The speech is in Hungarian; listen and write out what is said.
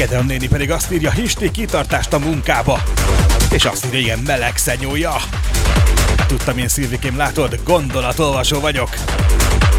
Gedeon néni pedig azt írja, Histi, kitartást a munkába. És azt írja, ilyen meleg szenyója. Hát tudtam én, Szilvikém, látod, gondolatolvasó vagyok.